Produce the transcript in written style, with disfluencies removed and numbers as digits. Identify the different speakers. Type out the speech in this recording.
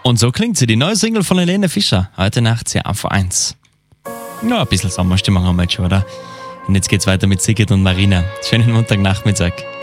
Speaker 1: Und so klingt sie, die neue Single von Helene Fischer. Heute Nacht hier auf 1. Ja, ein bisschen Sommerstimmung haben wir jetzt schon, oder? Und jetzt geht's weiter mit Sigrid und Marina. Schönen Montagnachmittag.